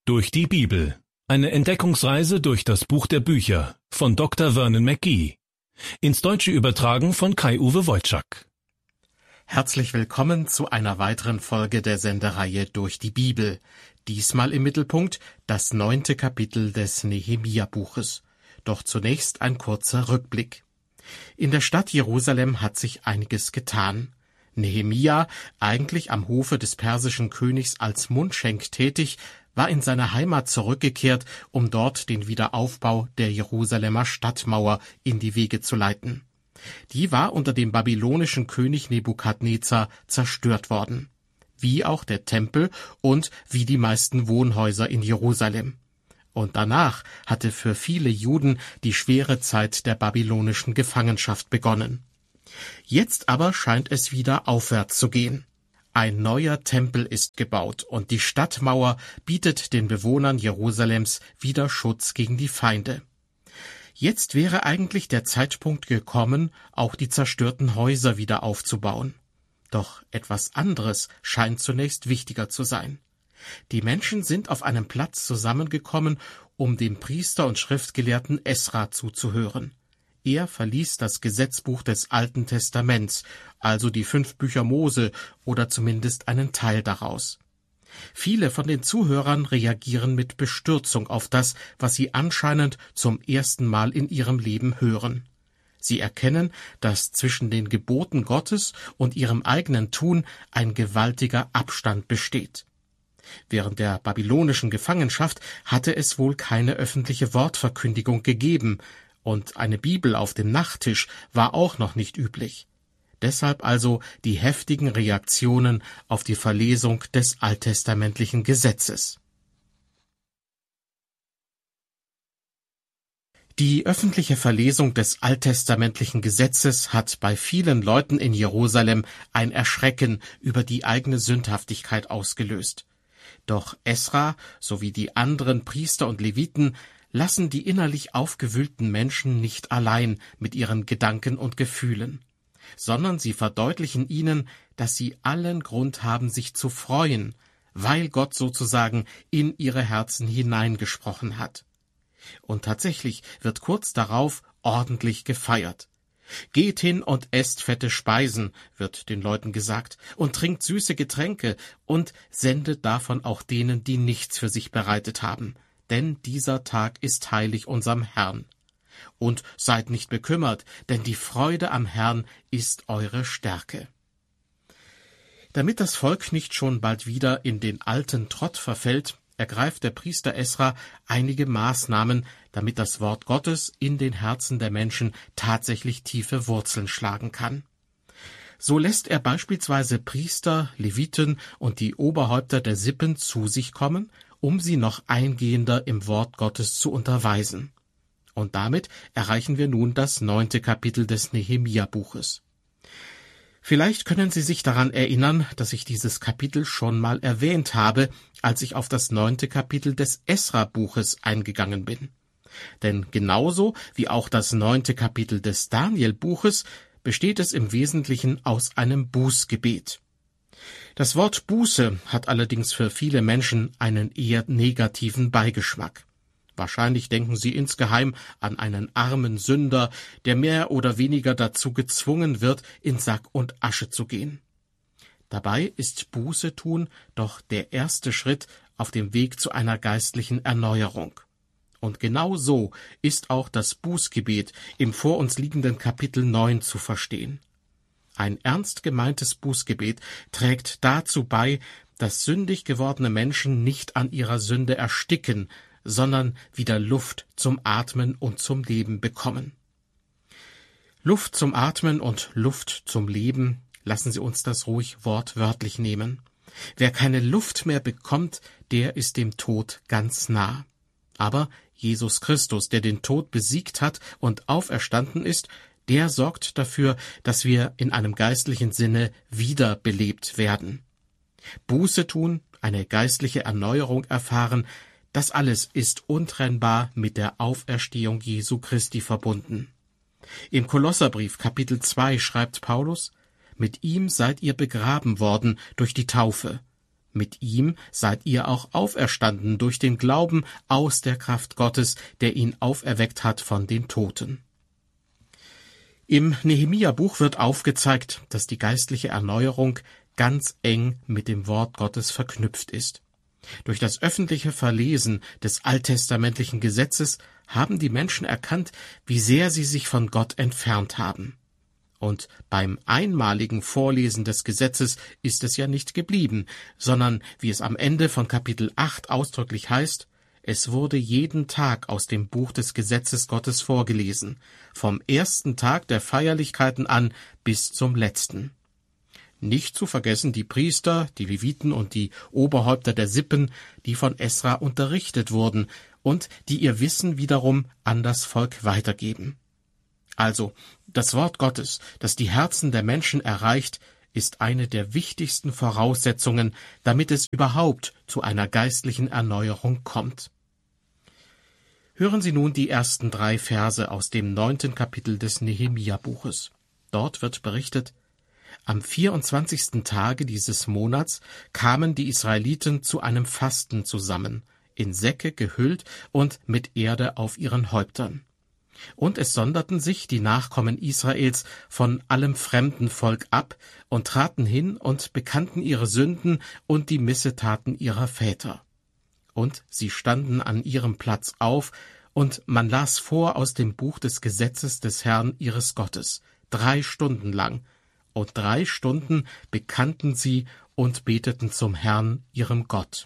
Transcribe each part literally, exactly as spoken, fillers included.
Durch die Bibel. Eine Entdeckungsreise durch das Buch der Bücher von Doktor Vernon McGee. Ins Deutsche übertragen von Kai-Uwe Wojczak. Herzlich willkommen zu einer weiteren Folge der Sendereihe Durch die Bibel. Diesmal im Mittelpunkt das neunte Kapitel des Nehemia-Buches. Doch zunächst ein kurzer Rückblick. In der Stadt Jerusalem hat sich einiges getan. Nehemia, eigentlich am Hofe des persischen Königs als Mundschenk tätig, war in seine Heimat zurückgekehrt, um dort den Wiederaufbau der Jerusalemer Stadtmauer in die Wege zu leiten. Die war unter dem babylonischen König Nebukadnezar zerstört worden, wie auch der Tempel und wie die meisten Wohnhäuser in Jerusalem. Und danach hatte für viele Juden die schwere Zeit der babylonischen Gefangenschaft begonnen. Jetzt aber scheint es wieder aufwärts zu gehen. Ein neuer Tempel ist gebaut und die Stadtmauer bietet den Bewohnern Jerusalems wieder Schutz gegen die Feinde. Jetzt wäre eigentlich der Zeitpunkt gekommen, auch die zerstörten Häuser wieder aufzubauen. Doch etwas anderes scheint zunächst wichtiger zu sein. Die Menschen sind auf einem Platz zusammengekommen, um dem Priester und Schriftgelehrten Esra zuzuhören. Er verließ das Gesetzbuch des Alten Testaments, also die fünf Bücher Mose oder zumindest einen Teil daraus. Viele von den Zuhörern reagieren mit Bestürzung auf das, was sie anscheinend zum ersten Mal in ihrem Leben hören. Sie erkennen, dass zwischen den Geboten Gottes und ihrem eigenen Tun ein gewaltiger Abstand besteht. Während der babylonischen Gefangenschaft hatte es wohl keine öffentliche Wortverkündigung gegeben, und eine Bibel auf dem Nachttisch war auch noch nicht üblich. Deshalb also die heftigen Reaktionen auf die Verlesung des alttestamentlichen Gesetzes. Die öffentliche Verlesung des alttestamentlichen Gesetzes hat bei vielen Leuten in Jerusalem ein Erschrecken über die eigene Sündhaftigkeit ausgelöst. Doch Esra sowie die anderen Priester und Leviten lassen die innerlich aufgewühlten Menschen nicht allein mit ihren Gedanken und Gefühlen, sondern sie verdeutlichen ihnen, dass sie allen Grund haben, sich zu freuen, weil Gott sozusagen in ihre Herzen hineingesprochen hat. Und tatsächlich wird kurz darauf ordentlich gefeiert. Geht hin und esst fette Speisen, wird den Leuten gesagt, und trinkt süße Getränke und sendet davon auch denen, die nichts für sich bereitet haben. Denn dieser Tag ist heilig unserem Herrn. Und seid nicht bekümmert, denn die Freude am Herrn ist eure Stärke. Damit das Volk nicht schon bald wieder in den alten Trott verfällt, ergreift der Priester Esra einige Maßnahmen, damit das Wort Gottes in den Herzen der Menschen tatsächlich tiefe Wurzeln schlagen kann. So lässt er beispielsweise Priester, Leviten und die Oberhäupter der Sippen zu sich kommen, um sie noch eingehender im Wort Gottes zu unterweisen. Und damit erreichen wir nun das neunte Kapitel des Nehemia-Buches. Vielleicht können Sie sich daran erinnern, dass ich dieses Kapitel schon mal erwähnt habe, als ich auf das neunte Kapitel des Esra-Buches eingegangen bin. Denn genauso wie auch das neunte Kapitel des Daniel-Buches besteht es im Wesentlichen aus einem Bußgebet. Das Wort Buße hat allerdings für viele Menschen einen eher negativen Beigeschmack. Wahrscheinlich denken sie insgeheim an einen armen Sünder, der mehr oder weniger dazu gezwungen wird, in Sack und Asche zu gehen. Dabei ist Buße tun doch der erste Schritt auf dem Weg zu einer geistlichen Erneuerung. Und genau so ist auch das Bußgebet im vor uns liegenden Kapitel neun zu verstehen. Ein ernst gemeintes Bußgebet trägt dazu bei, dass sündig gewordene Menschen nicht an ihrer Sünde ersticken, sondern wieder Luft zum Atmen und zum Leben bekommen. Luft zum Atmen und Luft zum Leben, lassen Sie uns das ruhig wortwörtlich nehmen. Wer keine Luft mehr bekommt, der ist dem Tod ganz nah. Aber Jesus Christus, der den Tod besiegt hat und auferstanden ist, der sorgt dafür, dass wir in einem geistlichen Sinne wiederbelebt werden. Buße tun, eine geistliche Erneuerung erfahren, das alles ist untrennbar mit der Auferstehung Jesu Christi verbunden. Im Kolosserbrief Kapitel zwei schreibt Paulus: Mit ihm seid ihr begraben worden durch die Taufe. Mit ihm seid ihr auch auferstanden durch den Glauben aus der Kraft Gottes, der ihn auferweckt hat von den Toten. Im Nehemia-Buch wird aufgezeigt, dass die geistliche Erneuerung ganz eng mit dem Wort Gottes verknüpft ist. Durch das öffentliche Verlesen des alttestamentlichen Gesetzes haben die Menschen erkannt, wie sehr sie sich von Gott entfernt haben. Und beim einmaligen Vorlesen des Gesetzes ist es ja nicht geblieben, sondern, wie es am Ende von Kapitel acht ausdrücklich heißt, es wurde jeden Tag aus dem Buch des Gesetzes Gottes vorgelesen, vom ersten Tag der Feierlichkeiten an bis zum letzten. Nicht zu vergessen die Priester, die Leviten und die Oberhäupter der Sippen, die von Esra unterrichtet wurden und die ihr Wissen wiederum an das Volk weitergeben. Also, das Wort Gottes, das die Herzen der Menschen erreicht, ist eine der wichtigsten Voraussetzungen, damit es überhaupt zu einer geistlichen Erneuerung kommt. Hören Sie nun die ersten drei Verse aus dem neunten Kapitel des Nehemia-Buches. Dort wird berichtet: Am vierundzwanzigsten Tage dieses Monats kamen die Israeliten zu einem Fasten zusammen, in Säcke gehüllt und mit Erde auf ihren Häuptern. Und es sonderten sich die Nachkommen Israels von allem fremden Volk ab und traten hin und bekannten ihre Sünden und die Missetaten ihrer Väter. Und sie standen an ihrem Platz auf, und man las vor aus dem Buch des Gesetzes des Herrn ihres Gottes, drei Stunden lang, und drei Stunden bekannten sie und beteten zum Herrn, ihrem Gott.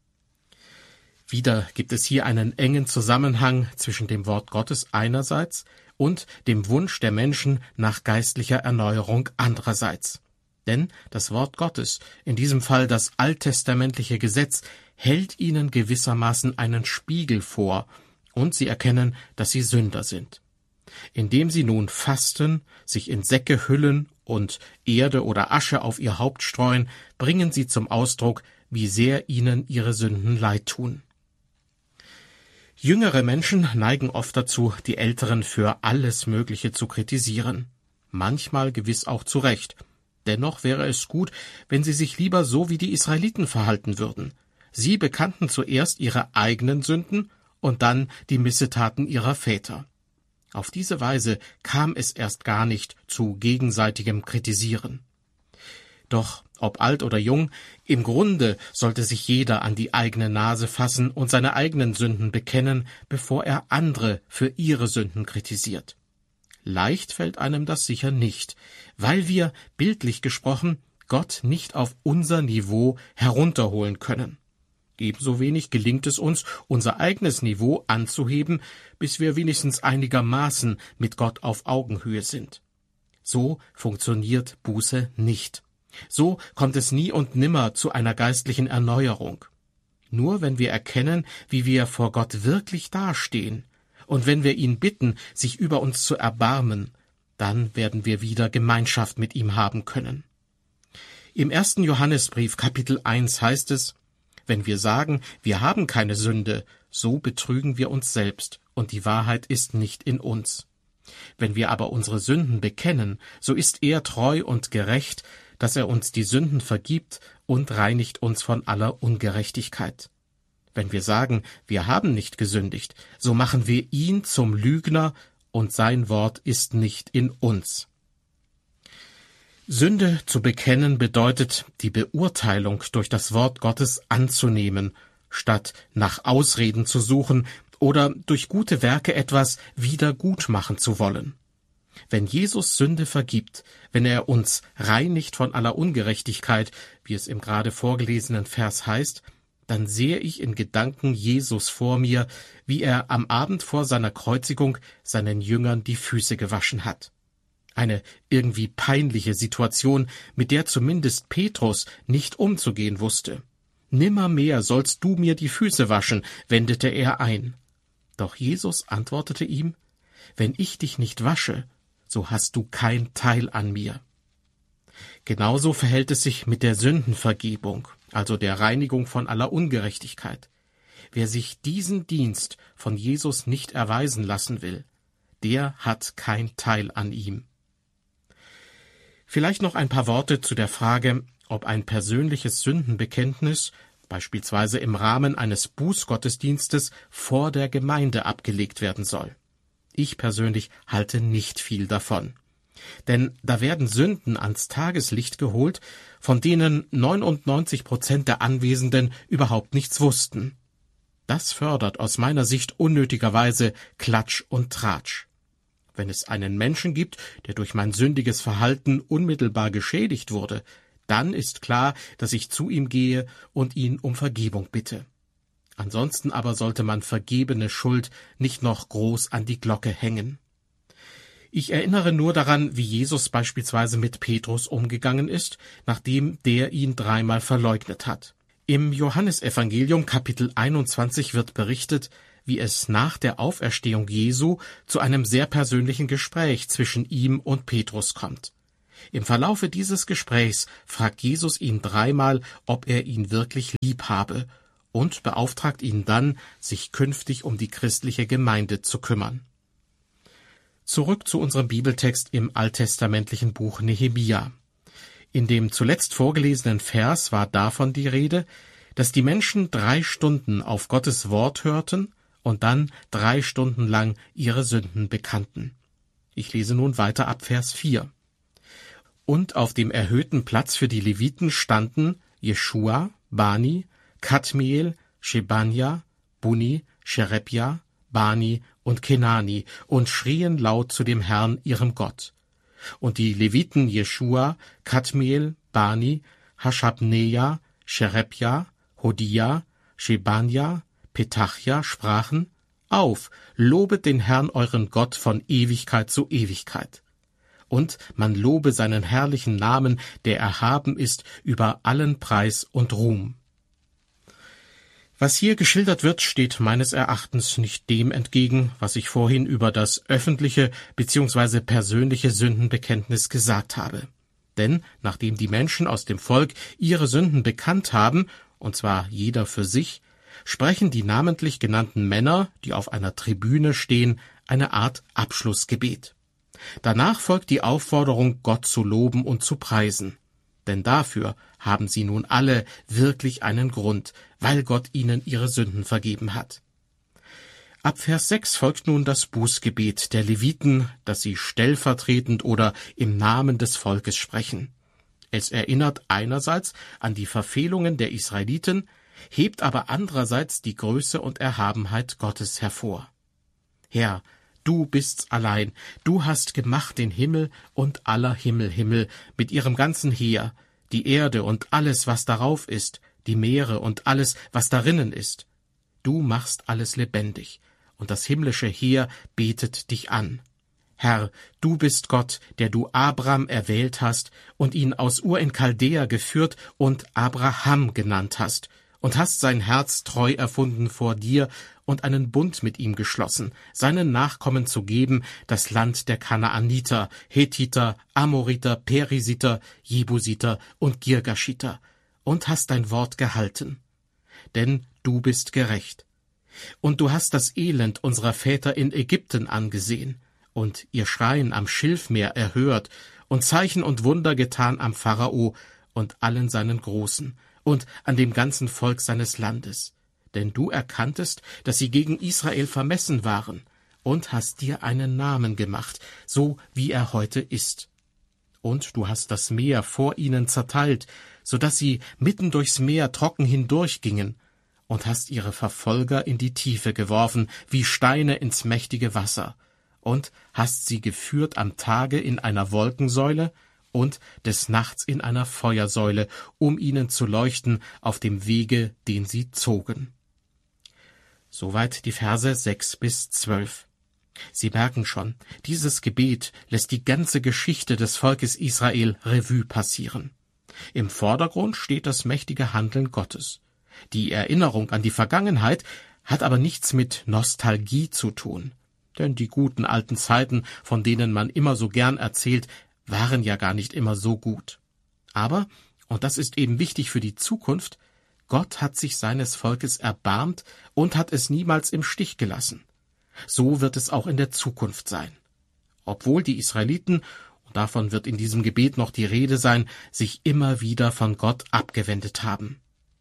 Wieder gibt es hier einen engen Zusammenhang zwischen dem Wort Gottes einerseits und dem Wunsch der Menschen nach geistlicher Erneuerung andererseits. Denn das Wort Gottes, in diesem Fall das alttestamentliche Gesetz, hält ihnen gewissermaßen einen Spiegel vor, und sie erkennen, dass sie Sünder sind. Indem sie nun fasten, sich in Säcke hüllen und Erde oder Asche auf ihr Haupt streuen, bringen sie zum Ausdruck, wie sehr ihnen ihre Sünden leid tun. Jüngere Menschen neigen oft dazu, die Älteren für alles Mögliche zu kritisieren. Manchmal gewiss auch zu Recht. Dennoch wäre es gut, wenn sie sich lieber so wie die Israeliten verhalten würden. Sie bekannten zuerst ihre eigenen Sünden und dann die Missetaten ihrer Väter. Auf diese Weise kam es erst gar nicht zu gegenseitigem Kritisieren. Doch, ob alt oder jung, im Grunde sollte sich jeder an die eigene Nase fassen und seine eigenen Sünden bekennen, bevor er andere für ihre Sünden kritisiert. Leicht fällt einem das sicher nicht, weil wir, bildlich gesprochen, Gott nicht auf unser Niveau herunterholen können. Ebenso wenig gelingt es uns, unser eigenes Niveau anzuheben, bis wir wenigstens einigermaßen mit Gott auf Augenhöhe sind. So funktioniert Buße nicht. So kommt es nie und nimmer zu einer geistlichen Erneuerung. Nur wenn wir erkennen, wie wir vor Gott wirklich dastehen, und wenn wir ihn bitten, sich über uns zu erbarmen, dann werden wir wieder Gemeinschaft mit ihm haben können. Im ersten Johannesbrief Kapitel eins heißt es: Wenn wir sagen, wir haben keine Sünde, so betrügen wir uns selbst, und die Wahrheit ist nicht in uns. Wenn wir aber unsere Sünden bekennen, so ist er treu und gerecht, dass er uns die Sünden vergibt und reinigt uns von aller Ungerechtigkeit. Wenn wir sagen, wir haben nicht gesündigt, so machen wir ihn zum Lügner, und sein Wort ist nicht in uns. Sünde zu bekennen bedeutet, die Beurteilung durch das Wort Gottes anzunehmen, statt nach Ausreden zu suchen oder durch gute Werke etwas wieder gut machen zu wollen. Wenn Jesus Sünde vergibt, wenn er uns reinigt von aller Ungerechtigkeit, wie es im gerade vorgelesenen Vers heißt, dann sehe ich in Gedanken Jesus vor mir, wie er am Abend vor seiner Kreuzigung seinen Jüngern die Füße gewaschen hat. Eine irgendwie peinliche Situation, mit der zumindest Petrus nicht umzugehen wusste. »Nimmermehr sollst du mir die Füße waschen«, wendete er ein. Doch Jesus antwortete ihm: »Wenn ich dich nicht wasche, so hast du kein Teil an mir.« Genauso verhält es sich mit der Sündenvergebung, also der Reinigung von aller Ungerechtigkeit. Wer sich diesen Dienst von Jesus nicht erweisen lassen will, der hat kein Teil an ihm. Vielleicht noch ein paar Worte zu der Frage, ob ein persönliches Sündenbekenntnis, beispielsweise im Rahmen eines Bußgottesdienstes, vor der Gemeinde abgelegt werden soll. Ich persönlich halte nicht viel davon. Denn da werden Sünden ans Tageslicht geholt, von denen neunundneunzig Prozent der Anwesenden überhaupt nichts wussten. Das fördert aus meiner Sicht unnötigerweise Klatsch und Tratsch. Wenn es einen Menschen gibt, der durch mein sündiges Verhalten unmittelbar geschädigt wurde, dann ist klar, dass ich zu ihm gehe und ihn um Vergebung bitte. Ansonsten aber sollte man vergebene Schuld nicht noch groß an die Glocke hängen. Ich erinnere nur daran, wie Jesus beispielsweise mit Petrus umgegangen ist, nachdem der ihn dreimal verleugnet hat. Im Johannesevangelium Kapitel einundzwanzig wird berichtet, wie es nach der Auferstehung Jesu zu einem sehr persönlichen Gespräch zwischen ihm und Petrus kommt. Im Verlaufe dieses Gesprächs fragt Jesus ihn dreimal, ob er ihn wirklich lieb habe, und beauftragt ihn dann, sich künftig um die christliche Gemeinde zu kümmern. Zurück zu unserem Bibeltext im alttestamentlichen Buch Nehemia. In dem zuletzt vorgelesenen Vers war davon die Rede, dass die Menschen drei Stunden auf Gottes Wort hörten und dann drei Stunden lang ihre Sünden bekannten. Ich lese nun weiter ab Vers vier. Und auf dem erhöhten Platz für die Leviten standen Jeschua, Bani, Kadmiel, Shebanja, Buni, Sherebja, Bani und Kenani und schrien laut zu dem Herrn, ihrem Gott. Und die Leviten Jeschua, Kadmiel, Bani, Haschabneja, Sherebja, Hodia, Shebanja, Petachja sprachen: Auf, lobet den Herrn euren Gott von Ewigkeit zu Ewigkeit. Und man lobe seinen herrlichen Namen, der erhaben ist über allen Preis und Ruhm. Was hier geschildert wird, steht meines Erachtens nicht dem entgegen, was ich vorhin über das öffentliche bzw. persönliche Sündenbekenntnis gesagt habe. Denn nachdem die Menschen aus dem Volk ihre Sünden bekannt haben, und zwar jeder für sich, sprechen die namentlich genannten Männer, die auf einer Tribüne stehen, eine Art Abschlussgebet. Danach folgt die Aufforderung, Gott zu loben und zu preisen. Denn dafür haben sie nun alle wirklich einen Grund, weil Gott ihnen ihre Sünden vergeben hat. Ab Vers sechs folgt nun das Bußgebet der Leviten, das sie stellvertretend oder im Namen des Volkes sprechen. Es erinnert einerseits an die Verfehlungen der Israeliten, hebt aber andererseits die Größe und Erhabenheit Gottes hervor. Herr, du bist's allein, du hast gemacht den Himmel und aller Himmelhimmel mit ihrem ganzen Heer, die Erde und alles, was darauf ist, die Meere und alles, was darinnen ist. Du machst alles lebendig, und das himmlische Heer betet dich an. Herr, du bist Gott, der du Abram erwählt hast und ihn aus Ur in Chaldea geführt und Abraham genannt hast, und hast sein Herz treu erfunden vor dir und einen Bund mit ihm geschlossen, seinen Nachkommen zu geben, das Land der Kanaaniter, Hethiter, Amoriter, Perisiter, Jebusiter und Girgashiter, und hast dein Wort gehalten. Denn du bist gerecht. Und du hast das Elend unserer Väter in Ägypten angesehen, und ihr Schreien am Schilfmeer erhört, und Zeichen und Wunder getan am Pharao und allen seinen Großen, und an dem ganzen Volk seines Landes. Denn du erkanntest, dass sie gegen Israel vermessen waren, und hast dir einen Namen gemacht, so wie er heute ist. Und du hast das Meer vor ihnen zerteilt, so dass sie mitten durchs Meer trocken hindurchgingen, und hast ihre Verfolger in die Tiefe geworfen, wie Steine ins mächtige Wasser, und hast sie geführt am Tage in einer Wolkensäule und des Nachts in einer Feuersäule, um ihnen zu leuchten auf dem Wege, den sie zogen. Soweit die Verse sechs bis zwölf. Sie merken schon, dieses Gebet lässt die ganze Geschichte des Volkes Israel Revue passieren. Im Vordergrund steht das mächtige Handeln Gottes. Die Erinnerung an die Vergangenheit hat aber nichts mit Nostalgie zu tun. Denn die guten alten Zeiten, von denen man immer so gern erzählt, waren ja gar nicht immer so gut. Aber, und das ist eben wichtig für die Zukunft, Gott hat sich seines Volkes erbarmt und hat es niemals im Stich gelassen. So wird es auch in der Zukunft sein. Obwohl die Israeliten, davon wird in diesem Gebet noch die Rede sein, sich immer wieder von Gott abgewendet haben.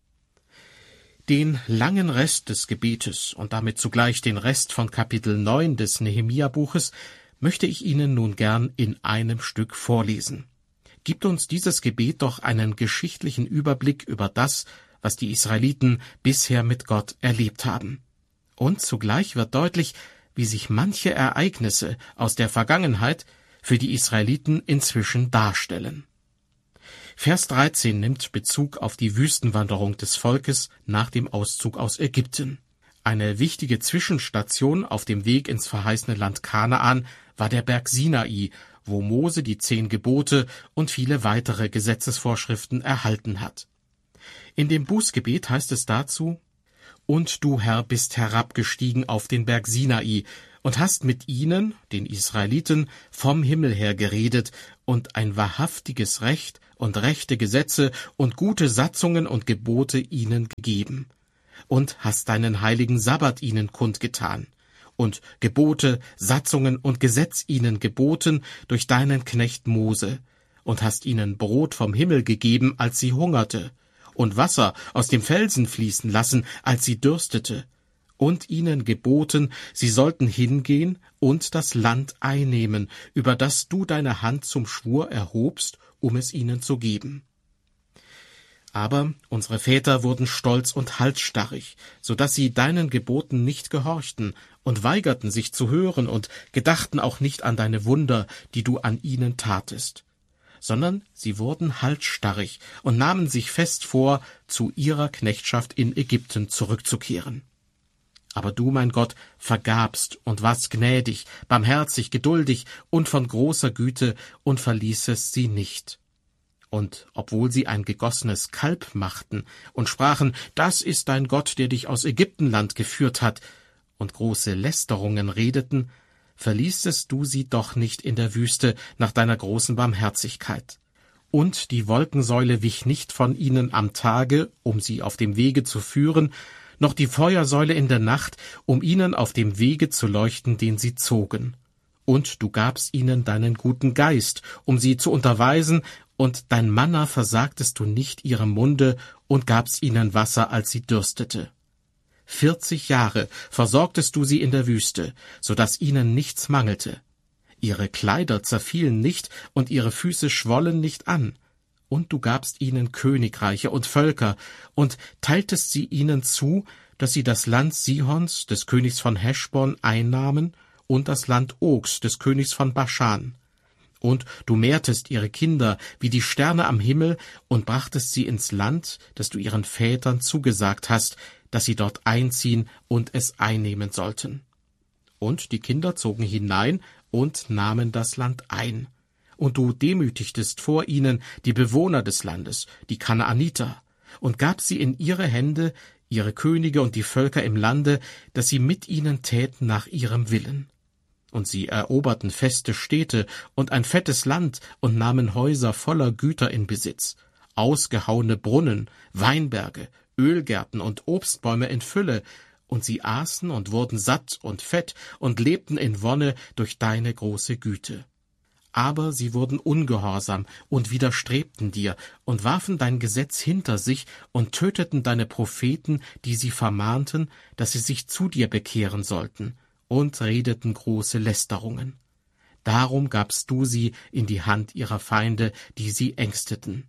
Den langen Rest des Gebetes und damit zugleich den Rest von Kapitel neun des Nehemia-Buches möchte ich Ihnen nun gern in einem Stück vorlesen. Gibt uns dieses Gebet doch einen geschichtlichen Überblick über das, was die Israeliten bisher mit Gott erlebt haben. Und zugleich wird deutlich, wie sich manche Ereignisse aus der Vergangenheit für die Israeliten inzwischen darstellen. Vers dreizehn nimmt Bezug auf die Wüstenwanderung des Volkes nach dem Auszug aus Ägypten. Eine wichtige Zwischenstation auf dem Weg ins verheißene Land Kanaan war der Berg Sinai, wo Mose die zehn Gebote und viele weitere Gesetzesvorschriften erhalten hat. In dem Bußgebet heißt es dazu: »Und du, Herr, bist herabgestiegen auf den Berg Sinai und hast mit ihnen, den Israeliten, vom Himmel her geredet und ein wahrhaftiges Recht und rechte Gesetze und gute Satzungen und Gebote ihnen gegeben. Und hast deinen heiligen Sabbat ihnen kundgetan und Gebote, Satzungen und Gesetz ihnen geboten durch deinen Knecht Mose und hast ihnen Brot vom Himmel gegeben, als sie hungerte, und Wasser aus dem Felsen fließen lassen, als sie dürstete, und ihnen geboten, sie sollten hingehen und das Land einnehmen, über das du deine Hand zum Schwur erhobst, um es ihnen zu geben. Aber unsere Väter wurden stolz und halsstarrig, so dass sie deinen Geboten nicht gehorchten und weigerten sich zu hören und gedachten auch nicht an deine Wunder, die du an ihnen tatest, sondern sie wurden halsstarrig und nahmen sich fest vor, zu ihrer Knechtschaft in Ägypten zurückzukehren. Aber du, mein Gott, vergabst und warst gnädig, barmherzig, geduldig und von großer Güte und verließest sie nicht. Und obwohl sie ein gegossenes Kalb machten und sprachen, das ist dein Gott, der dich aus Ägyptenland geführt hat, und große Lästerungen redeten, verließest du sie doch nicht in der Wüste nach deiner großen Barmherzigkeit. Und die Wolkensäule wich nicht von ihnen am Tage, um sie auf dem Wege zu führen, noch die Feuersäule in der Nacht, um ihnen auf dem Wege zu leuchten, den sie zogen. Und du gabst ihnen deinen guten Geist, um sie zu unterweisen, und dein Manna versagtest du nicht ihrem Munde und gabst ihnen Wasser, als sie dürstete. Vierzig Jahre versorgtest du sie in der Wüste, so dass ihnen nichts mangelte. Ihre Kleider zerfielen nicht und ihre Füße schwollen nicht an. Und du gabst ihnen Königreiche und Völker und teiltest sie ihnen zu, dass sie das Land Sihons, des Königs von Heschbon, einnahmen und das Land Ogs, des Königs von Baschan. Und du mehrtest ihre Kinder wie die Sterne am Himmel und brachtest sie ins Land, das du ihren Vätern zugesagt hast, dass sie dort einziehen und es einnehmen sollten. Und die Kinder zogen hinein und nahmen das Land ein. Und du demütigtest vor ihnen die Bewohner des Landes, die Kanaaniter, und gabst sie in ihre Hände, ihre Könige und die Völker im Lande, dass sie mit ihnen täten nach ihrem Willen. Und sie eroberten feste Städte und ein fettes Land und nahmen Häuser voller Güter in Besitz, ausgehauene Brunnen, Weinberge, Ölgärten und Obstbäume in Fülle, und sie aßen und wurden satt und fett und lebten in Wonne durch deine große Güte. Aber sie wurden ungehorsam und widerstrebten dir und warfen dein Gesetz hinter sich und töteten deine Propheten, die sie vermahnten, dass sie sich zu dir bekehren sollten, und redeten große Lästerungen. Darum gabst du sie in die Hand ihrer Feinde, die sie ängsteten.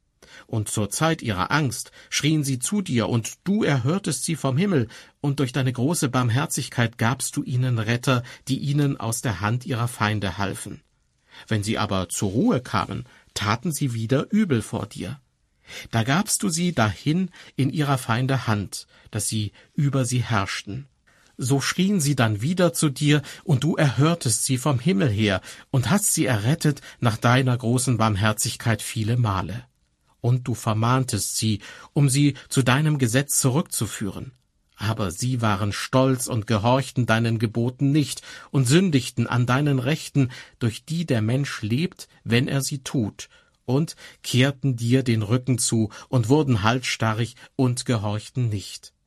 Und zur Zeit ihrer Angst schrien sie zu dir, und du erhörtest sie vom Himmel, und durch deine große Barmherzigkeit gabst du ihnen Retter, die ihnen aus der Hand ihrer Feinde halfen. Wenn sie aber zur Ruhe kamen, taten sie wieder übel vor dir. Da gabst du sie dahin in ihrer Feinde Hand, dass sie über sie herrschten. So schrien sie dann wieder zu dir, und du erhörtest sie vom Himmel her und hast sie errettet nach deiner großen Barmherzigkeit viele Male. Und du vermahntest sie, um sie zu deinem Gesetz zurückzuführen. Aber sie waren stolz und gehorchten deinen Geboten nicht und sündigten an deinen Rechten, durch die der Mensch lebt, wenn er sie tut, und kehrten dir den Rücken zu und wurden halsstarrig und gehorchten nicht.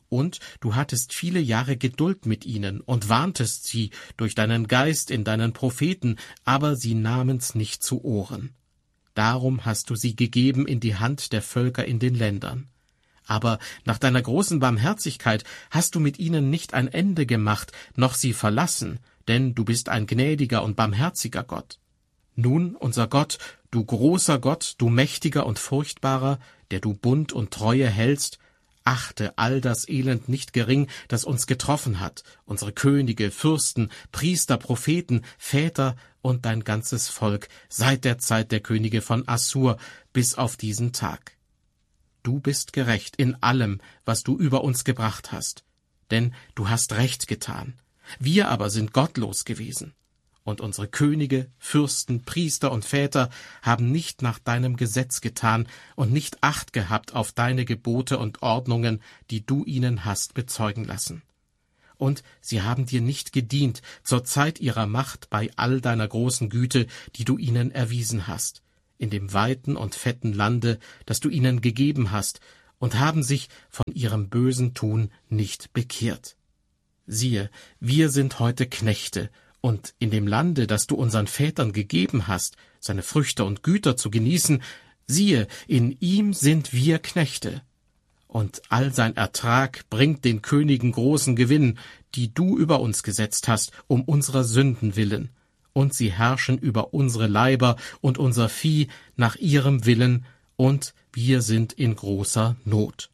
Und du hattest viele Jahre Geduld mit ihnen und warntest sie durch deinen Geist in deinen Propheten, aber sie nahmen's nicht zu Ohren. Darum hast du sie gegeben in die Hand der Völker in den Ländern. Aber nach deiner großen Barmherzigkeit hast du mit ihnen nicht ein Ende gemacht, noch sie verlassen, denn du bist ein gnädiger und barmherziger Gott. Nun, unser Gott, du großer Gott, du mächtiger und furchtbarer, der du Bund und Treue hältst, achte all das Elend nicht gering, das uns getroffen hat, unsere Könige, Fürsten, Priester, Propheten, Väter und dein ganzes Volk, seit der Zeit der Könige von Assur bis auf diesen Tag. Du bist gerecht in allem, was du über uns gebracht hast, denn du hast Recht getan. Wir aber sind gottlos gewesen. Und unsere Könige, Fürsten, Priester und Väter haben nicht nach deinem Gesetz getan und nicht Acht gehabt auf deine Gebote und Ordnungen, die du ihnen hast bezeugen lassen. Und sie haben dir nicht gedient zur Zeit ihrer Macht bei all deiner großen Güte, die du ihnen erwiesen hast, in dem weiten und fetten Lande, das du ihnen gegeben hast, und haben sich von ihrem bösen Tun nicht bekehrt. Siehe, wir sind heute Knechte, und in dem Lande, das du unseren Vätern gegeben hast, seine Früchte und Güter zu genießen, siehe, in ihm sind wir Knechte. Und all sein Ertrag bringt den Königen großen Gewinn, die du über uns gesetzt hast, um unserer Sünden willen. Und sie herrschen über unsere Leiber und unser Vieh nach ihrem Willen, und wir sind in großer Not.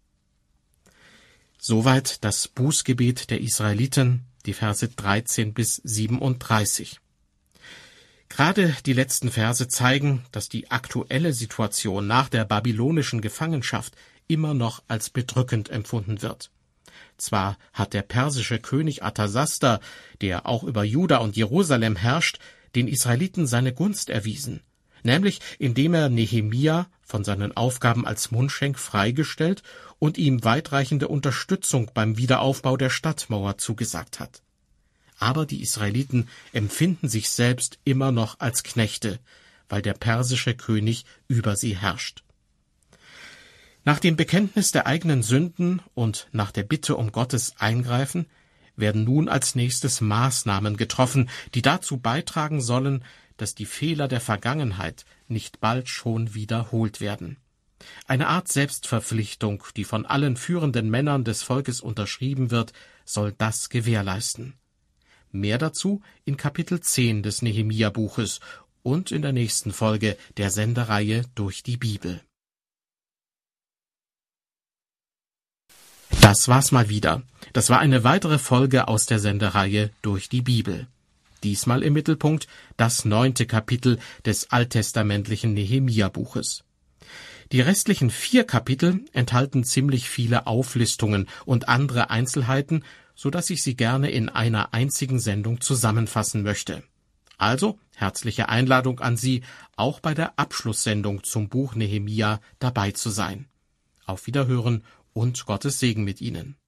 Soweit das Bußgebet der Israeliten, die Verse dreizehn bis siebenunddreißig. Gerade die letzten Verse zeigen, dass die aktuelle Situation nach der babylonischen Gefangenschaft immer noch als bedrückend empfunden wird. Zwar hat der persische König Artasasta, der auch über Juda und Jerusalem herrscht, den Israeliten seine Gunst erwiesen, nämlich indem er Nehemia von seinen Aufgaben als Mundschenk freigestellt und ihm weitreichende Unterstützung beim Wiederaufbau der Stadtmauer zugesagt hat. Aber die Israeliten empfinden sich selbst immer noch als Knechte, weil der persische König über sie herrscht. Nach dem Bekenntnis der eigenen Sünden und nach der Bitte um Gottes Eingreifen werden nun als nächstes Maßnahmen getroffen, die dazu beitragen sollen, dass die Fehler der Vergangenheit nicht bald schon wiederholt werden. Eine Art Selbstverpflichtung, die von allen führenden Männern des Volkes unterschrieben wird, soll das gewährleisten. Mehr dazu in Kapitel zehn des Nehemia-Buches und in der nächsten Folge der Sendereihe Durch die Bibel. Das war's mal wieder. Das war eine weitere Folge aus der Sendereihe Durch die Bibel. Diesmal im Mittelpunkt das neunte Kapitel des alttestamentlichen Nehemia-Buches. Die restlichen vier Kapitel enthalten ziemlich viele Auflistungen und andere Einzelheiten, so dass ich sie gerne in einer einzigen Sendung zusammenfassen möchte. Also herzliche Einladung an Sie, auch bei der Abschlusssendung zum Buch Nehemia dabei zu sein. Auf Wiederhören und Gottes Segen mit Ihnen.